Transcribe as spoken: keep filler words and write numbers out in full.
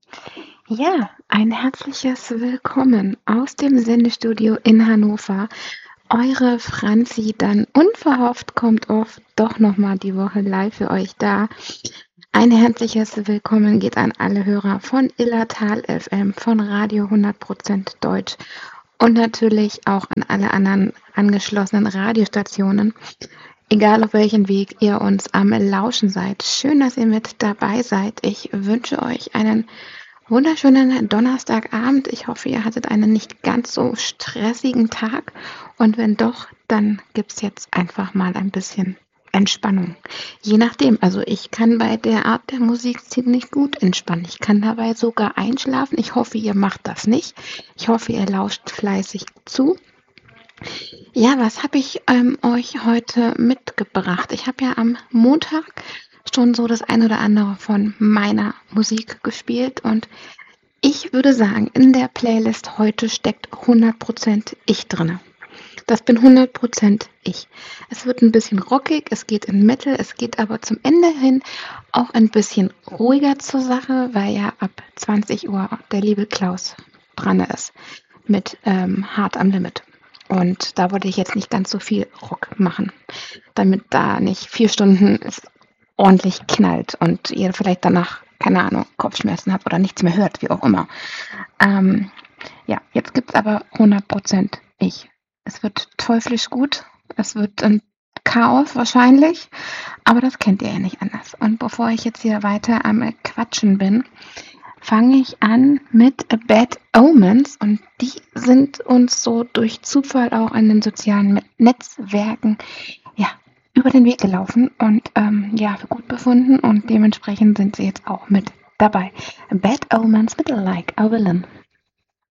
Ja, ein herzliches Willkommen aus dem Sendestudio in Hannover. Eure Franzi, dann unverhofft kommt oft doch noch mal die Woche live für euch da. Ein herzliches Willkommen geht an alle Hörer von Illertal F M, von Radio hundert Prozent Deutsch und natürlich auch an alle anderen angeschlossenen Radiostationen. Egal auf welchem Weg ihr uns am Lauschen seid, schön, dass ihr mit dabei seid. Ich wünsche euch einen wunderschönen Donnerstagabend. Ich hoffe, ihr hattet einen nicht ganz so stressigen Tag. Und wenn doch, dann gibt's jetzt einfach mal ein bisschen Entspannung. Je nachdem. Also ich kann bei der Art der Musik ziemlich gut entspannen. Ich kann dabei sogar einschlafen. Ich hoffe, ihr macht das nicht. Ich hoffe, ihr lauscht fleißig zu. Ja, was habe ich ähm, euch heute mitgebracht? Ich habe ja am Montag schon so das ein oder andere von meiner Musik gespielt und ich würde sagen, in der Playlist heute steckt hundert Prozent ich drinne. Das bin hundert Prozent ich. Es wird ein bisschen rockig, es geht in Metal, es geht aber zum Ende hin auch ein bisschen ruhiger zur Sache, weil ja ab zwanzig Uhr der liebe Klaus dran ist mit ähm, Hart am Limit. Und da wollte ich jetzt nicht ganz so viel Rock machen, damit da nicht vier Stunden es ordentlich knallt und ihr vielleicht danach, keine Ahnung, Kopfschmerzen habt oder nichts mehr hört, wie auch immer. Ähm, ja, jetzt gibt's aber hundert Prozent ich. Es wird teuflisch gut, es wird ein Chaos wahrscheinlich, aber das kennt ihr ja nicht anders. Und bevor ich jetzt hier weiter am Quatschen bin, fange ich an mit Bad Omens und die sind uns so durch Zufall auch in den sozialen Netzwerken ja, über den Weg gelaufen und ähm, ja, für gut befunden und dementsprechend sind sie jetzt auch mit dabei. Bad Omens mit Like a Villain.